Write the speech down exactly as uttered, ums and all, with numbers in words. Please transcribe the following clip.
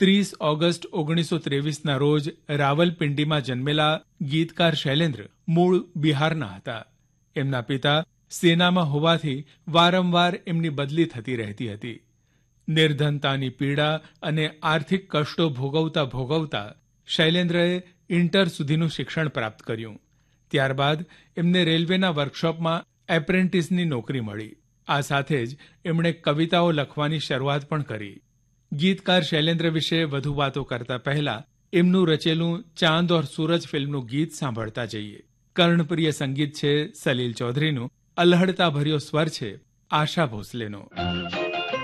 ત્રીસ ઓગસ્ટ ઓગણીસો ત્રેવીસના રોજ રાવલપિંડીમાં જન્મેલા ગીતકાર શૈલેન્દ્ર મૂળ બિહારના હતા. એમના પિતા સેનામાં હોવાથી વારંવાર એમની બદલી થતી રહેતી હતી. નિર્ધનતાની પીડા અને આર્થિક કષ્ટો ભોગવતા ભોગવતા શૈલેન્દ્રએ ઇન્ટર સુધીનું શિક્ષણ પ્રાપ્ત કર્યું. ત્યારબાદ એમને રેલવેના વર્કશોપમાં એપ્રેન્ટિસની નોકરી મળી. આ સાથે જ એમણે કવિતાઓ લખવાની શરૂઆત પણ કરી. ગીતકાર શૈલેન્દ્ર વિશે વધુ વાતો કરતા પહેલા એમનું રચેલું ચાંદ ઓર સૂરજ ફિલ્મનું ગીત સાંભળતા જઈએ. કર્ણપ્રિય સંગીત છે સલીલ ચૌધરીનું, અલ્હડતા ભર્યો સ્વર છે આશા ભોસલેનો.